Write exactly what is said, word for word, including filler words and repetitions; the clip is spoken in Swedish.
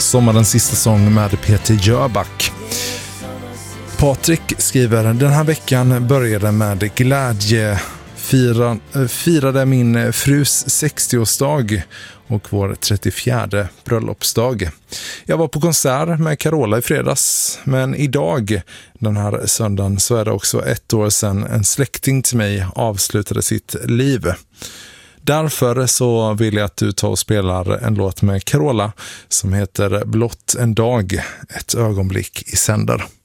sommarens sista sång med Peter Jöback. Patrik skriver: den här veckan började med glädje. Fira, firade min frus sextioårsdag och vår trettiofjärde bröllopsdag. Jag var på konsert med Carola i fredags, men idag, den här söndagen, så är det också ett år sedan en släkting till mig avslutade sitt liv. Därför så vill jag att du tar och spelar en låt med Carola som heter Blott en dag, ett ögonblick i sänder.